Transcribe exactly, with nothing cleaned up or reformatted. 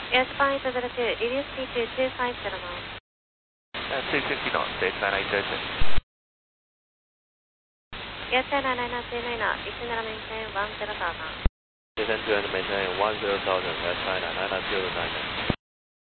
Yes, fine, two zero two, release P two two five zero nine. Uh, two fifty knots, base nine eight zero six. Yes, nine nine nine two nine, descend and maintain one zero thousand. Descend to and maintain one zero thousand, that's fine, nine nine zero nine.